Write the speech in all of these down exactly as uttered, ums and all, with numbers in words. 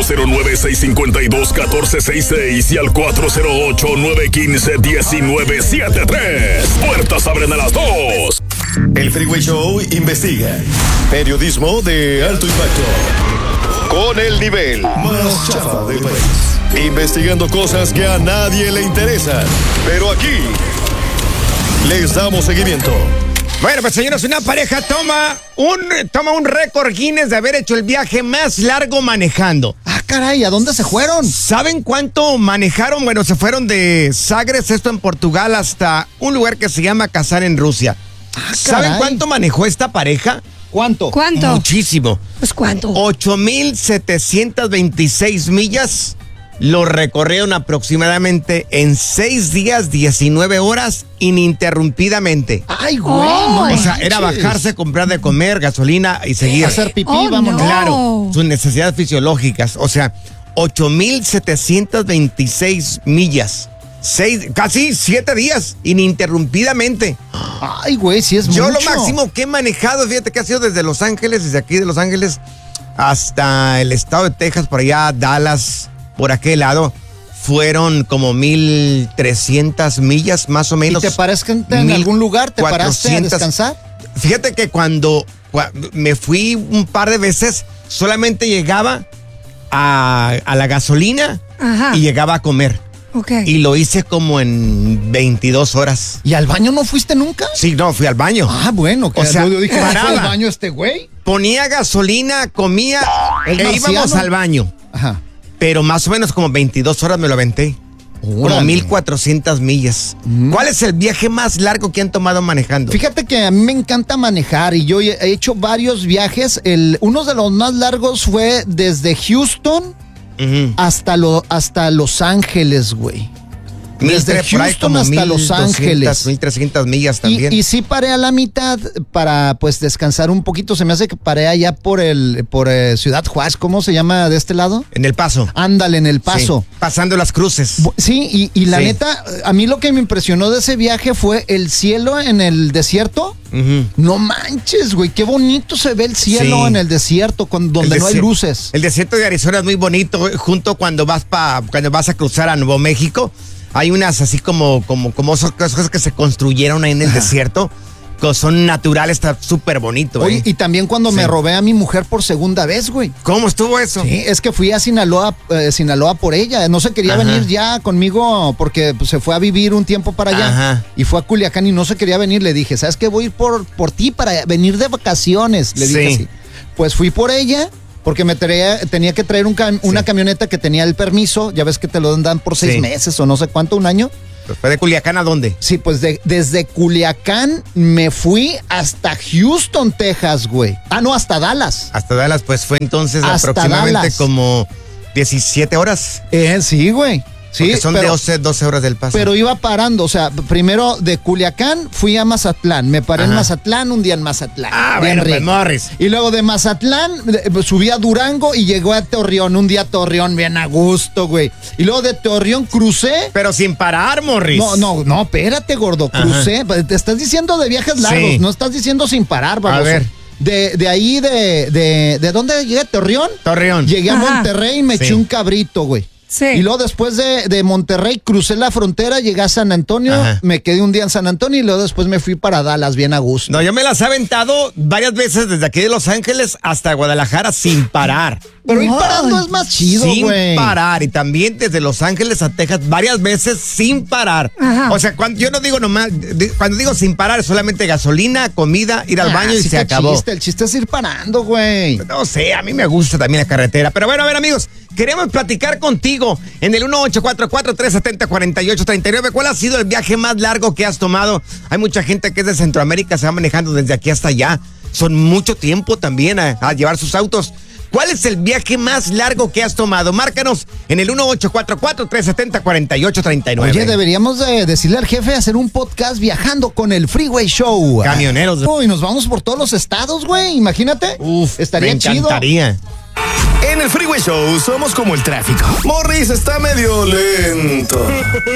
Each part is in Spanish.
cero nueve, seis cinco dos, uno cuatro seis seis y al cuatro cero ocho, nueve uno cinco, uno nueve siete tres. Puertas abren a las dos. El Freeway Show investiga. Periodismo de alto impacto. Con el nivel más chafa del país. Investigando cosas que a nadie le interesan. Pero aquí les damos seguimiento. Bueno, pues señores, una pareja toma un, toma un récord Guinness de haber hecho el viaje más largo manejando. Ah, caray, ¿a dónde se fueron? ¿Saben cuánto manejaron? Bueno, se fueron de Sagres, esto en Portugal, hasta un lugar que se llama Kazán en Rusia. Ah, ¿Saben cuánto manejó esta pareja? ¿Cuánto? ¿Cuánto? Muchísimo. Pues ¿cuánto? ocho mil setecientas veintiséis millas. Lo recorrieron aproximadamente en seis días, diecinueve horas, ininterrumpidamente. Ay, güey. Oh, no O sea, era manches. bajarse, comprar de comer, gasolina y seguir. Hacer pipí, Oh, vámonos. no. Claro, sus necesidades fisiológicas. O sea, ocho mil setecientas veintiséis millas. Seis, casi siete días, ininterrumpidamente. Ay, güey, sí es Yo mucho. lo máximo que he manejado, fíjate que ha sido desde Los Ángeles, desde aquí de Los Ángeles, hasta el estado de Texas, por allá, Dallas, por aquel lado, fueron como mil trescientas millas, más o ¿Y menos. te paraste en algún lugar? ¿Te paraste a cuatrocientas. descansar? Fíjate que cuando, cua- me fui un par de veces, solamente llegaba a, a la gasolina Ajá. y llegaba a comer. Ok. Y lo hice como en veintidós horas. ¿Y al baño no fuiste nunca? Sí, no, fui al baño. Ah, bueno, que O sea, yo dije, ¿no fue paraba. al baño este güey? Ponía gasolina, comía ¿El e marciano? íbamos al baño. Ajá. Pero más o menos como veintidós horas me lo aventé. Como Órale. mil cuatrocientas millas. Mm. ¿Cuál es el viaje más largo que han tomado manejando? Fíjate que a mí me encanta manejar y yo he hecho varios viajes. El, uno de los más largos fue desde Houston Ujú. hasta, lo, hasta Los Ángeles, güey. Desde Mil- por ahí Houston como hasta mil Los doscientas, Ángeles. mil trescientas millas también. Y, y sí paré a la mitad para pues descansar un poquito. Se me hace que paré allá por el por eh, Ciudad Juárez. ¿Cómo se llama de este lado? En El Paso. Ándale, en El Paso. Sí, pasando las cruces. Bu- Sí, y, y la Sí. neta, a mí lo que me impresionó de ese viaje fue el cielo en el desierto. Ujú. No manches, güey, qué bonito se ve el cielo Sí. en el desierto, con, donde El no hay desier- luces. El desierto de Arizona es muy bonito, güey, junto cuando vas pa, cuando vas a cruzar a Nuevo México. Hay unas así como, como, como esas cosas que se construyeron ahí en el desierto, que son naturales, está súper bonito. Oye, eh. y también cuando Sí. me robé a mi mujer por segunda vez, güey. ¿Cómo estuvo eso? Sí, es que fui a Sinaloa, eh, Sinaloa por ella. No se quería Ajá. venir ya conmigo porque pues, se fue a vivir un tiempo para allá. Ajá. Y fue a Culiacán y no se quería venir. Le dije, ¿sabes qué? Voy a ir por, por ti para venir de vacaciones. Le dije Sí. así. Pues fui por ella porque me traía, tenía que traer un cam- una Sí. camioneta que tenía el permiso. Ya ves que te lo dan por seis Sí. meses o no sé cuánto, un año. ¿Fue de Culiacán a dónde? Sí, pues de- desde Culiacán me fui hasta Houston, Texas, güey. Ah, no, hasta Dallas. Hasta Dallas, pues fue entonces Hasta aproximadamente Dallas. como diecisiete horas. Eh, sí, güey. Sí, Porque son pero, doce, doce horas del paso. pero iba parando. O sea, primero de Culiacán fui a Mazatlán. Me paré en Ajá. Mazatlán, un día en Mazatlán. Ah, Bien bueno, pues rico. Morris. Y luego de Mazatlán eh, subí a Durango y llegó a Torreón. Un día a Torreón, bien a gusto, güey. Y luego de Torreón crucé. Pero sin parar, Morris. No, no, no, espérate, gordo. Ajá. Crucé. Te estás diciendo de viajes largos, Sí. no estás diciendo sin parar, baboso. A ver. De, de ahí, de, de, ¿de dónde llegué? ¿Torreón? Torreón. Llegué a Ajá. Monterrey y me Sí. eché un cabrito, güey. Sí. Y luego después de, de Monterrey crucé la frontera, llegué a San Antonio, Ajá. me quedé un día en San Antonio y luego después me fui para Dallas, bien a gusto. No, yo me las he aventado varias veces desde aquí de Los Ángeles hasta Guadalajara sin parar. Pero ir Ay. parando es más chido, sin güey. parar. Y también desde Los Ángeles a Texas varias veces sin parar. Ajá. O sea, cuando, yo no digo nomás, di- cuando digo sin parar es solamente gasolina, comida, ir al Ah, baño y sí, se qué acabó. Chiste. El chiste es ir parando, güey. No sé, a mí me gusta también la carretera. Pero bueno, a ver, amigos, queremos platicar contigo en el uno ocho cuatro cuatro, tres siete cero, cuatro ocho tres nueve. ¿Cuál ha sido el viaje más largo que has tomado? Hay mucha gente que es de Centroamérica, se va manejando desde aquí hasta allá. Son mucho tiempo también a, a llevar sus autos. ¿Cuál es el viaje más largo que has tomado? Márcanos en el uno ocho cuatro cuatro, tres siete cero, cuatro ocho tres nueve. Oye, deberíamos de decirle al jefe hacer un podcast viajando con el Freeway Show. Camioneros. Uy, nos vamos por todos los estados, güey. Imagínate. Uf, estaría me chido. encantaría. En el Freeway Show somos como el tráfico. Morris está medio lento.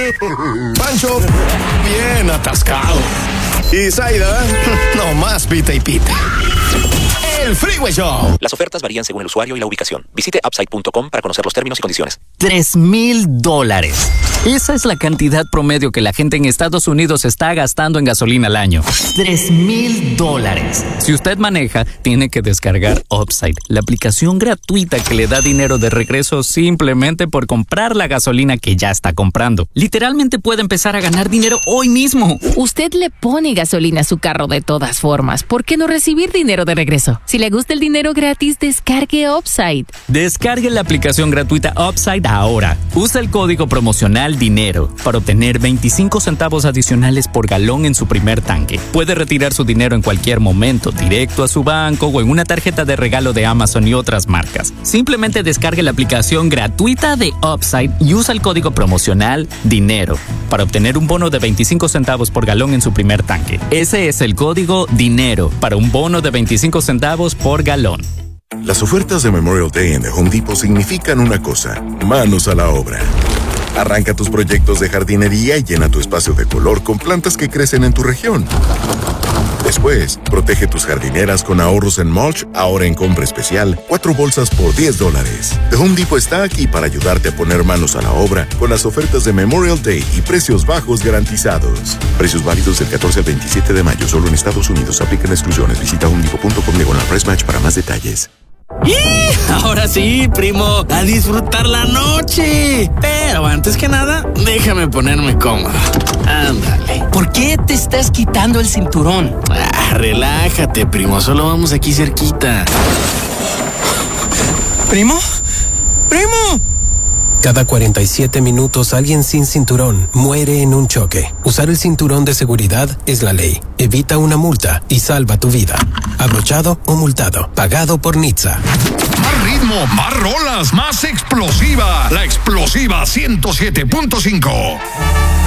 Pancho, bien atascado. Y Zaida, no más pita y pita. El Freeway Show. Las ofertas varían según el usuario y la ubicación. Visite upside punto com para conocer los términos y condiciones. Tres mil dólares. Esa es la cantidad promedio que la gente en Estados Unidos está gastando en gasolina al año. Tres mil dólares. Si usted maneja, tiene que descargar Upside, la aplicación gratuita que le da dinero de regreso simplemente por comprar la gasolina que ya está comprando. Literalmente puede empezar a ganar dinero hoy mismo. Usted le pone gasolina a su carro de todas formas. ¿Por qué no recibir dinero de regreso? Si le gusta el dinero gratis, descargue Upside. Descargue la aplicación gratuita Upside ahora. Usa el código promocional DINERO para obtener veinticinco centavos adicionales por galón en su primer tanque. Puede retirar su dinero en cualquier momento, directo a su banco o en una tarjeta de regalo de Amazon y otras marcas. Simplemente descargue la aplicación gratuita de Upside y usa el código promocional DINERO para obtener un bono de veinticinco centavos por galón en su primer tanque. Ese es el código DINERO para un bono de veinticinco centavos por galón. Las ofertas de Memorial Day en The Home Depot significan una cosa: manos a la obra. Arranca tus proyectos de jardinería y llena tu espacio de color con plantas que crecen en tu región. Después, protege tus jardineras con ahorros en mulch, ahora en compra especial, cuatro bolsas por diez dólares. The Home Depot está aquí para ayudarte a poner manos a la obra con las ofertas de Memorial Day y precios bajos garantizados. Precios válidos del catorce al veintisiete de mayo, solo en Estados Unidos. Aplican exclusiones. Visita home depot punto com diagonal price match para más detalles. ¡Y! Ahora sí, primo, a disfrutar la noche. Pero antes que nada, déjame ponerme cómodo. Ándale. ¿Por qué te estás quitando el cinturón? Ah, relájate, primo, solo vamos aquí cerquita. ¿Primo? ¡Primo! Cada cuarenta y siete minutos alguien sin cinturón muere en un choque. Usar el cinturón de seguridad es la ley. Evita una multa y salva tu vida. Abrochado o multado. Pagado por Nitsa. Más ritmo, más rolas, más explosiva. La explosiva ciento siete punto cinco.